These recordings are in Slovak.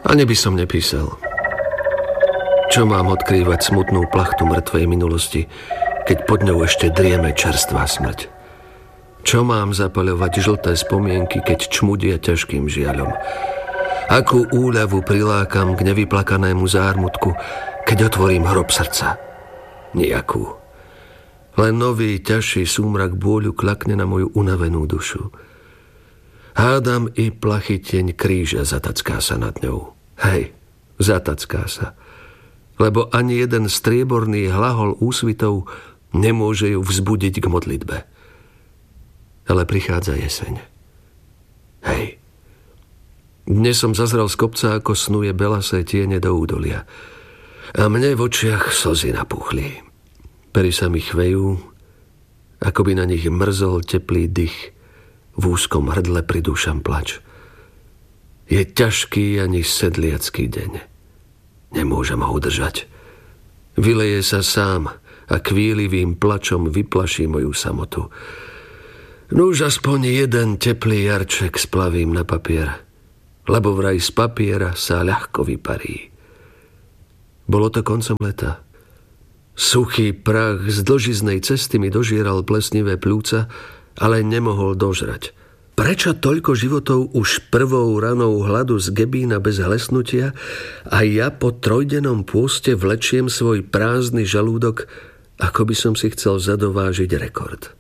Ani by som nepísal. Čo mám odkrývať smutnú plachtu mŕtvej minulosti, keď pod ňou ešte drieme čerstvá smrť? Čo mám zapaľovať žlté spomienky, keď čmudia ťažkým žiaľom? Akú úľavu prilákam k nevyplakanému zármutku, keď otvorím hrob srdca? Nijakú. Len nový, ťažší súmrak bôľu klakne na moju unavenú dušu. Hádam i plachý tieň kríža zatacká sa nad ňou. Hej, zatacká sa. Lebo ani jeden strieborný hlahol úsvitov nemôže ju vzbudiť k modlitbe. Ale prichádza jeseň. Hej. Dnes som zazrel z kopca, ako snuje belasé tiene do údolia. A mne v očiach slzy napuchli. Pery sa mi chvejú, ako by na nich mrzol teplý dych. V úzkom hrdle pridúšam plač. Je ťažký ani sedliacký deň. Nemôžem ho udržať. Vyleje sa sám a kvílivým plačom vyplaší moju samotu. Nuž aspoň jeden teplý jarček splavím na papier, lebo vraj z papiera sa ľahko vyparí. Bolo to koncom leta. Suchý prach z dlžiznej cesty mi dožieral plesnivé pľúca, ale nemohol dožrať. Prečo toľko životov už prvou ranou hladu z gebína bez hlesnutia a ja po trojdennom pôste vlečiem svoj prázdny žalúdok, ako by som si chcel zadovážiť rekord.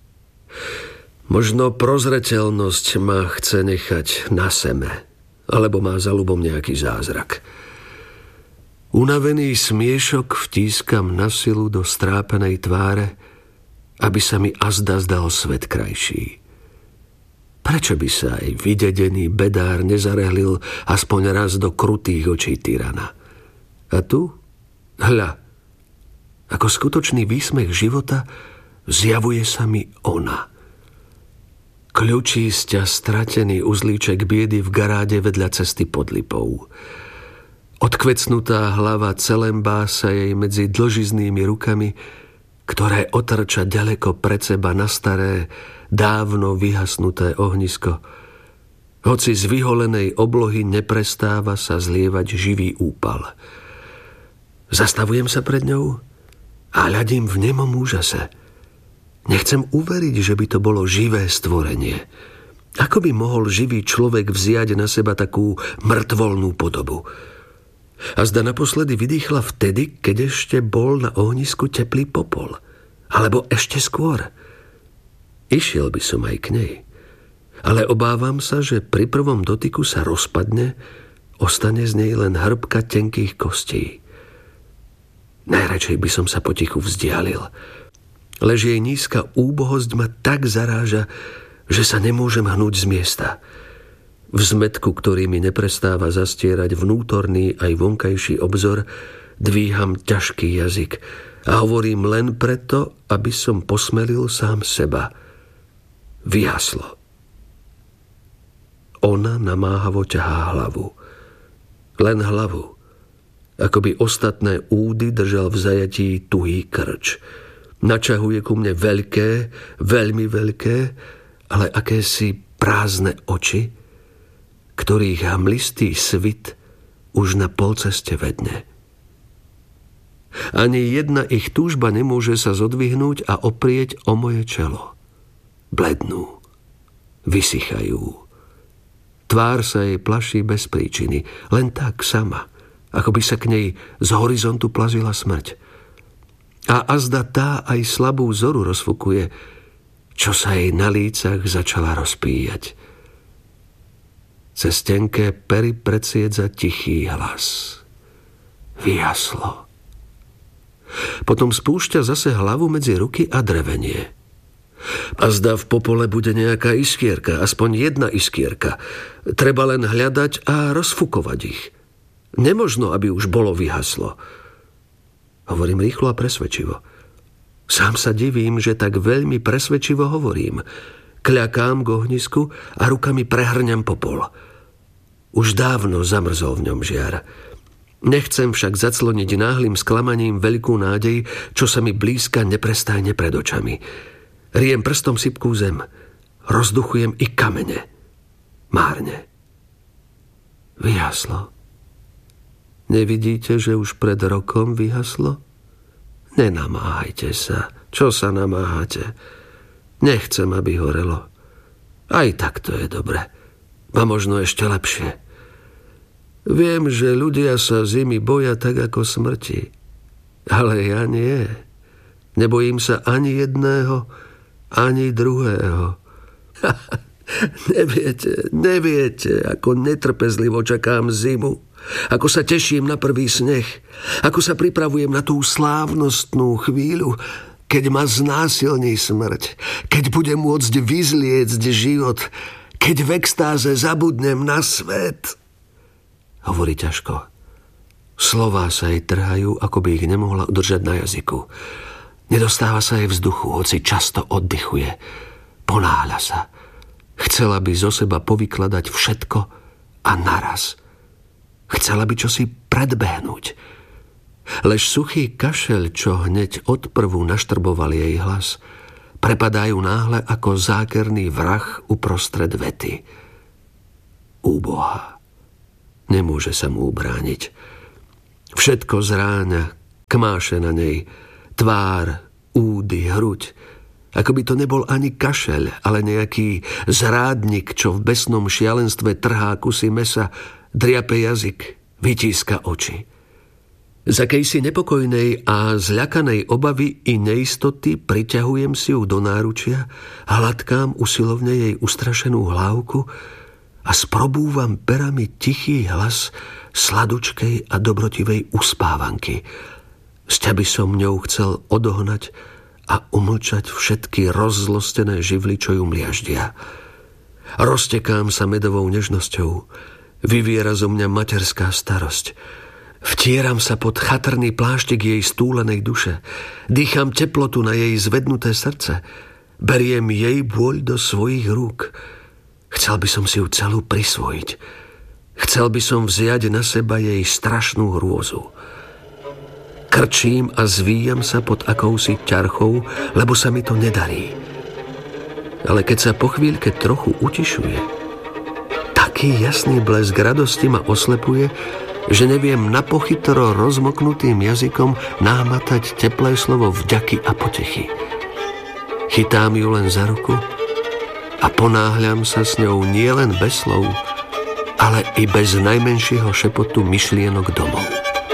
Možno prozreteľnosť ma chce nechať na seme, alebo má za ľubom nejaký zázrak. Unavený smiešok vtískam na silu do strápenej tváre, aby sa mi azda zdal svet krajší. Prečo by sa aj vydedený bedár nezarehlil aspoň raz do krutých očí tyrana? A tu, hľa, ako skutočný výsmech života, zjavuje sa mi ona. Kľučísťa stratený uzlíček biedy v garáde vedľa cesty pod lipou. Odkvecnutá hlava celembá sa jej medzi dlžiznými rukami, ktoré otrča ďaleko pred seba na staré, dávno vyhasnuté ohnisko. Hoci z vyholenej oblohy neprestáva sa zlievať živý úpal. Zastavujem sa pred ňou a hľadím v nemom úžase. Nechcem uveriť, že by to bolo živé stvorenie. Ako by mohol živý človek vziať na seba takú mŕtvolnú podobu? A zda naposledy vydýchla vtedy, keď ešte bol na ohnisku teplý popol. Alebo ešte skôr. Išiel by som aj k nej. Ale obávam sa, že pri prvom dotyku sa rozpadne, ostane z nej len hrbka tenkých kostí. Najradšej by som sa potichu vzdialil. Lež jej nízka úbohosť ma tak zaráža, že sa nemôžem hnúť z miesta. V zmätku, ktorý mi neprestáva zastierať vnútorný aj vonkajší obzor, dvíham ťažký jazyk a hovorím len preto, aby som posmelil sám seba. Vyhaslo. Ona namáhavo ťahá hlavu. Len hlavu. Ako by ostatné údy držal v zajatí tuhý krč. Načahuje ku mne veľké, veľmi veľké, ale akési prázdne oči, ktorých hmlistý svit už na polceste vedne. Ani jedna ich túžba nemôže sa zodvihnúť a oprieť o moje čelo. Blednú, vysychajú. Tvár sa jej plaší bez príčiny, len tak sama, ako by sa k nej z horizontu plazila smrť. A azda tá aj slabú zoru rozfukuje, čo sa jej na lícach začala rozpíjať. Cez tenké pery predsiedza tichý hlas. Vyhaslo. Potom spúšťa zase hlavu medzi ruky a drevenie. Azda v popole bude nejaká iskierka, aspoň jedna iskierka. Treba len hľadať a rozfukovať ich. Nemožno, aby už bolo vyhaslo. Hovorím rýchlo a presvedčivo. Sám sa divím, že tak veľmi presvedčivo hovorím. Kľakám k ohnisku a rukami prehrňam popol. Už dávno zamrzol v ňom žiar. Nechcem však zacloniť náhlym sklamaním veľkú nádej, čo sa mi blízka neprestajne pred očami. Riem prstom sypkú zem. Rozduchujem i kamene. Márne. Vyhaslo. Nevidíte, že už pred rokom vyhaslo? Nenamáhajte sa. Čo sa namáhate? Nechcem, aby horelo. Aj tak to je dobre. A možno ešte lepšie. Viem, že ľudia sa zimy boja tak ako smrti. Ale ja nie. Nebojím sa ani jedného, ani druhého. Neviete, ako netrpezlivo čakám zimu. Ako sa teším na prvý sneh. Ako sa pripravujem na tú slávnostnú chvíľu, keď ma znásilní smrť. Keď budem môcť vyzliecť život. Keď v extáze zabudnem na svet. Hovorí ťažko. Slová sa jej trhajú, ako by ich nemohla udržať na jazyku. Nedostáva sa jej vzduchu, hoci často oddychuje. Ponáhľa sa. Chcela by zo seba povykladať všetko a naraz. Chcela by čosi predbehnúť. Lež suchý kašeľ, čo hneď odprvu naštrboval jej hlas, prepadajú náhle ako zákerný vrah uprostred vety. Úboha. Nemôže sa mu ubrániť. Všetko zráňa, kmáše na nej, tvár, údy, hruď. Ako by to nebol ani kašeľ, ale nejaký zrádnik, čo v besnom šialenstve trhá kusy mesa, driape jazyk, vytíska oči. Z akejsi nepokojnej a zľakanej obavy i neistoty priťahujem si ju do náručia, hladkám usilovne jej ustrašenú hlávku a sprobúvam perami tichý hlas sladučkej a dobrotivej uspávanky. Sťa by som ňou chcel odohnať a umlčať všetky rozzlostené živly, čo ju mliaždia. Roztekám sa medovou nežnosťou, vyviera zo mňa materská starosť. Vtieram sa pod chatrný pláštik jej stúlenej duše, dýcham teplotu na jej zvednuté srdce, beriem jej bôľ do svojich rúk. Chcel by som si ju celú prisvojiť. Chcel by som vziať na seba jej strašnú hrôzu. Krčím a zvíjam sa pod akousi ťarchou, lebo sa mi to nedarí. Ale keď sa po chvíľke trochu utišuje, taký jasný blesk radosti ma oslepuje, že neviem napochytro rozmoknutým jazykom námatať teplé slovo vďaky a potechy. Chytám ju len za ruku a ponáhľam sa s ňou nielen bez slov, ale i bez najmenšieho šepotu myšlienok domov.